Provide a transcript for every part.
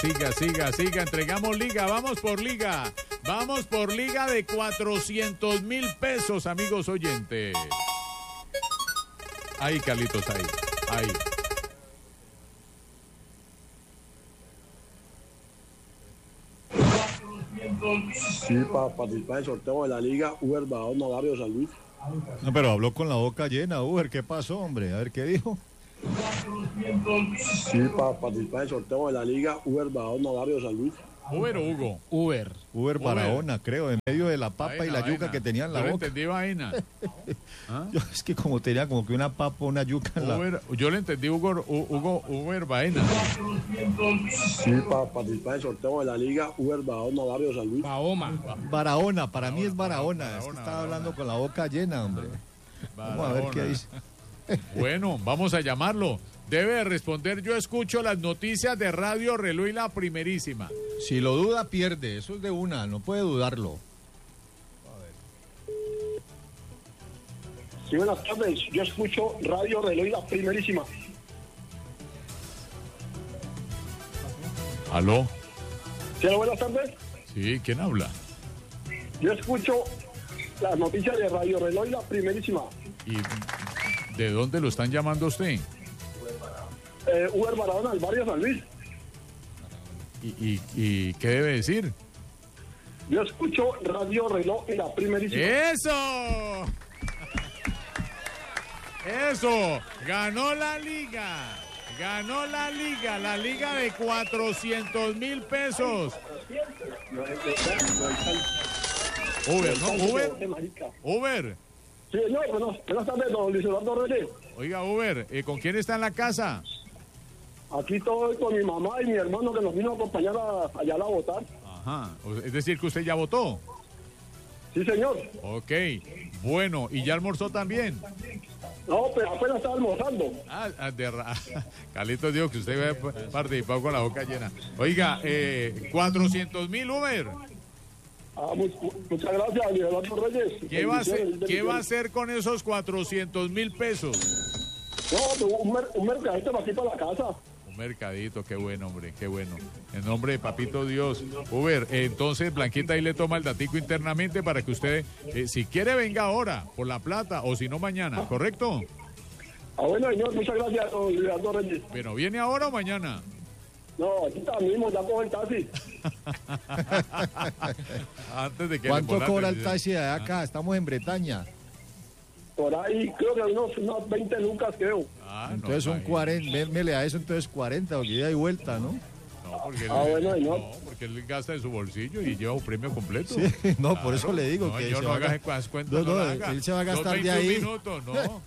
Siga, entregamos liga, vamos por liga de 400,000 pesos, amigos oyentes. Ahí, Carlitos, ahí. Sí, para participar del sorteo de la liga Uber Barahona Barrio San Luis. No, pero habló con la boca llena, Uber, ¿qué pasó, hombre? A ver, ¿qué dijo? Sí, para participar del sorteo de la liga Uber Barahona Barrio San Luis. ¿Uber o Hugo? Uber Barahona, creo, en medio de la papa Vaina, y la yuca vaina. que tenía en la Yo le boca. entendí vaina. ¿Ah? Es que como tenía como que una papa, una yuca en la... Yo le entendí Uber vaina. Sí, para participar del sorteo de la liga Uber Barahona Barrio San Luis. Barahona, para mí es Barahona. Es que estaba Barahona. hablando con la boca llena, hombre. Vamos a ver qué dice. Bueno, vamos a llamarlo. Debe de responder, yo escucho las noticias de Radio Reloj y la primerísima. Si lo duda, pierde. Eso es de una, no puede dudarlo. Sí, buenas tardes. Yo escucho Radio Reloj y la primerísima. ¿Aló? Sí, buenas tardes. Sí, ¿quién habla? Yo escucho las noticias de Radio Reloj y la primerísima. ¿Y de dónde lo están llamando a usted? Uber Barahona, el barrio San Luis. ¿Y qué debe decir? Yo escucho Radio Reloj y la primerísima. ¡Eso! ¡Eso! ¡Ganó la liga! La liga de 400,000 pesos. Uber, ¿no? Uber. Sí, señor, buenas tardes, don Luis Eduardo Reyes. Oiga, Uber, ¿con quién está en la casa? Aquí estoy con mi mamá y mi hermano que nos vino a acompañar allá a votar. Ajá, es decir que usted ya votó. Sí, señor. Ok, bueno, ¿y ya almorzó también? No, pero apenas estaba almorzando. Carlitos dijo que usted había participado con la boca llena. Oiga, 400,000, Uber. Muchas gracias, Luis Eduardo Reyes. ¿Qué va a hacer con esos 400,000 pesos? No, un mercadito para aquí para la casa. Un mercadito, qué bueno, hombre, qué bueno. En nombre de Papito Dios. Uber, entonces Blanquita ahí le toma el datico internamente para que usted, si quiere, venga ahora por la plata o si no mañana, ¿correcto? Bueno, señor, muchas gracias, don Luis Eduardo Reyes. Bueno, ¿viene ahora o mañana? No, aquí está mismo, ya cojo el taxi. Antes de que ¿Cuánto cobra el taxi de acá? Estamos en Bretaña. Por ahí creo que unos 20 lucas, creo. Entonces son 40, vémele a eso, entonces 40, porque ida y vuelta, ¿no? No, porque bueno, señor. no, porque él gasta en su bolsillo y lleva un premio completo. Sí, no, por eso le digo que yo no haga cuenta, no, haga. él se va a gastar de ahí. Minutos, no.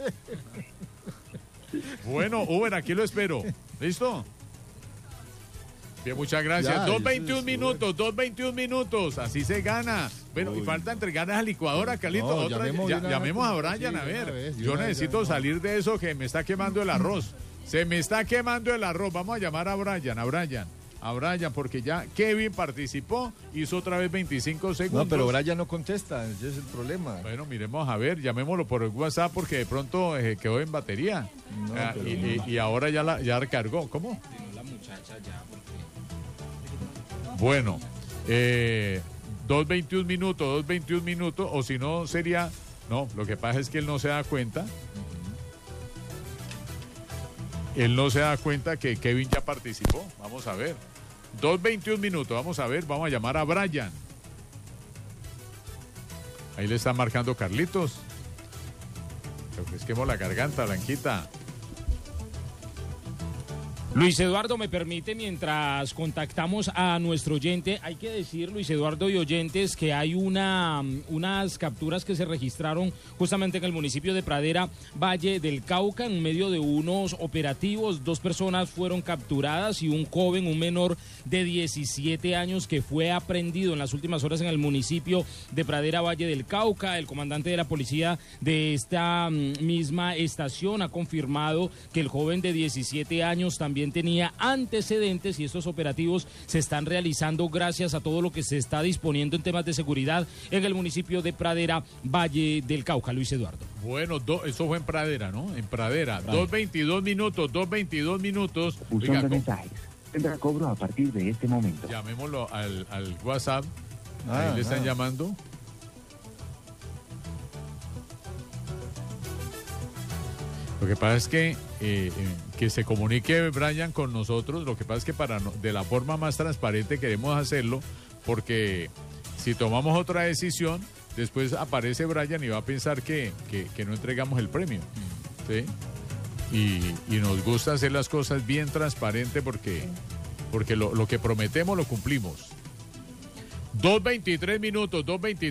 Bueno, Uber, aquí lo espero. ¿Listo? Bien, muchas gracias. Ya, 2:21 minutos, así se gana. Bueno, y falta entregar a la licuadora, Carlito. No, llamemos a Brian, a ver. Yo necesito salir de eso que me está quemando el arroz. Se me está quemando el arroz. Vamos a llamar a Brian, porque ya Kevin participó, hizo otra vez 25 segundos. No, pero Brian no contesta, ese es el problema. Bueno, miremos a ver, llamémoslo por WhatsApp porque de pronto quedó en batería. Y ahora ya recargó. ¿Cómo? La muchacha ya, porque... Bueno, 2:21 minutos, o si no sería... No, lo que pasa es que él no se da cuenta. Él no se da cuenta que Kevin ya participó. Vamos a ver. 2:21 minutos, vamos a llamar a Brian. Ahí le está marcando Carlitos. Refresquemos la garganta, Blanquita. Luis Eduardo, me permite, mientras contactamos a nuestro oyente, hay que decir, Luis Eduardo y oyentes, que hay unas capturas que se registraron justamente en el municipio de Pradera, Valle del Cauca, en medio de unos operativos. 2 personas fueron capturadas y un joven, un menor de 17 años, que fue aprehendido en las últimas horas en el municipio de Pradera, Valle del Cauca. El comandante de la policía de esta misma estación ha confirmado que el joven de 17 años también tenía antecedentes y estos operativos se están realizando gracias a todo lo que se está disponiendo en temas de seguridad en el municipio de Pradera, Valle del Cauca. Luis Eduardo. Bueno, eso fue en Pradera, ¿no? En Pradera. 2:22 minutos. Oiga, tendrá cobro a partir de este momento. Llamémoslo al WhatsApp. Ahí le están llamando. Lo que pasa es que se comunique Brian con nosotros. Lo que pasa es que de la forma más transparente queremos hacerlo, porque si tomamos otra decisión, después aparece Brian y va a pensar que no entregamos el premio. ¿Sí? Y nos gusta hacer las cosas bien transparente porque lo que prometemos lo cumplimos. 2:23 minutos, 2:23.